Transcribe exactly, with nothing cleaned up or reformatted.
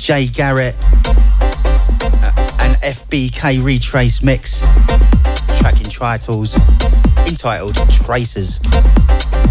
Jay Garrett uh, and F B K Retrace mix, track entitled, entitled Tracers.